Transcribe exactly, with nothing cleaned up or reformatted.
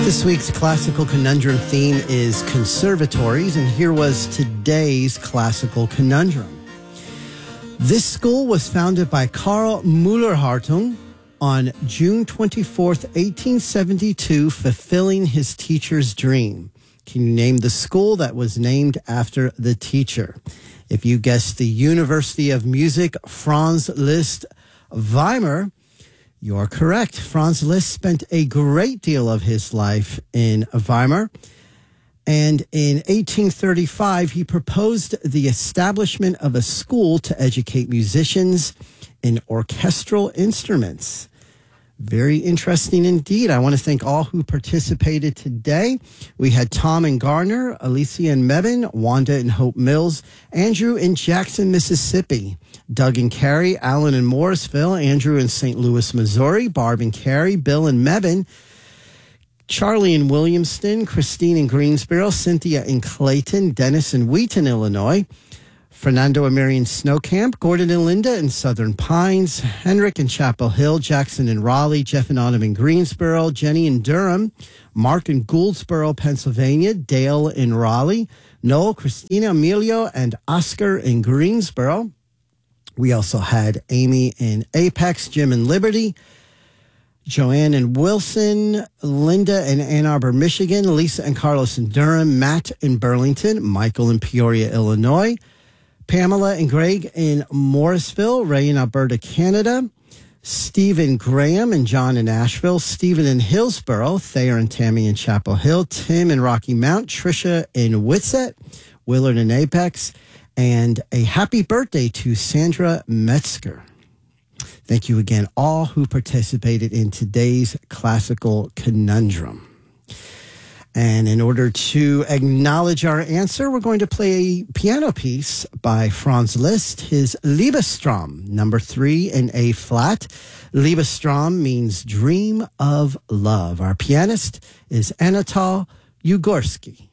This week's classical conundrum theme is conservatories, and here was today's classical conundrum. This school was founded by Karl Müller-Hartung on June twenty-fourth, eighteen seventy-two, fulfilling his teacher's dream. Can you name the school that was named after the teacher? If you guessed the University of Music Franz Liszt Weimar, you're correct. Franz Liszt spent a great deal of his life in Weimar. And in eighteen thirty-five, he proposed the establishment of a school to educate musicians in orchestral instruments. Very interesting indeed. I want to thank all who participated today. We had Tom and Garner, Alicia and Mebane, Wanda and Hope Mills, Andrew in Jackson, Mississippi, Doug and Carrie, Alan in Morrisville, Andrew in Saint Louis, Missouri, Barb and Carrie, Bill and Mebane, Charlie in Williamston, Christine in Greensboro, Cynthia in Clayton, Dennis in Wheaton, Illinois, Fernando and Marion Snowcamp, Gordon and Linda in Southern Pines, Henrik in Chapel Hill, Jackson in Raleigh, Jeff and Autumn in Greensboro, Jenny in Durham, Mark in Gouldsboro, Pennsylvania, Dale in Raleigh, Noel, Christina, Emilio, and Oscar in Greensboro. We also had Amy in Apex, Jim in Liberty, Joanne and Wilson, Linda in Ann Arbor, Michigan, Lisa and Carlos in Durham, Matt in Burlington, Michael in Peoria, Illinois, Pamela and Greg in Morrisville, Ray in Alberta, Canada, Stephen Graham and John in Asheville, Stephen in Hillsboro, Thayer and Tammy in Chapel Hill, Tim in Rocky Mount, Tricia in Whitsett, Willard in Apex, and a happy birthday to Sandra Metzger. Thank you again, all who participated in today's classical conundrum. And in order to acknowledge our answer, we're going to play a piano piece by Franz Liszt, his Liebestraum, number three in A flat. Liebestraum means dream of love. Our pianist is Anatol Ugorsky.